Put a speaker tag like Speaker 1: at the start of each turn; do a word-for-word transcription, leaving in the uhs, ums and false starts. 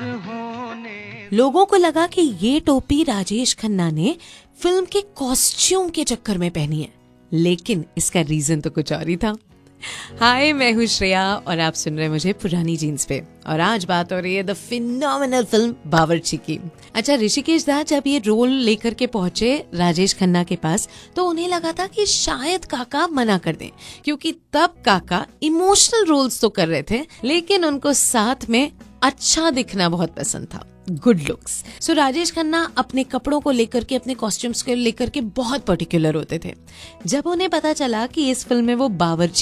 Speaker 1: लोगों को लगा कि ये टोपी राजेश खन्ना ने फिल्म के कॉस्ट्यूम के चक्कर में पहनी है, लेकिन इसका रीजन तो कुछ और ही था। हाय, मैं हूँ श्रेया और आप सुन रहे हैं मुझे पुरानी जीन्स पे, और आज बात हो रही है द फिनोमिनल फिल्म बावर्ची की। अच्छा, ऋषिकेश दा जब ये रोल लेकर के पहुंचे राजेश खन्ना के पास, तो उन्हें लगा था कि शायद काका मना कर दें, क्योंकि तब काका इमोशनल रोल्स तो कर रहे थे, लेकिन उनको साथ में अच्छा दिखना बहुत पसंद था, गुड लुक्स। सो राजेश खन्ना अपने कपड़ों को लेकर के, अपने कॉस्ट्यूम्स को लेकर के बहुत पर्टिकुलर होते थे। जब उन्हें पता चला कि इस फिल्म में वो बावर्ची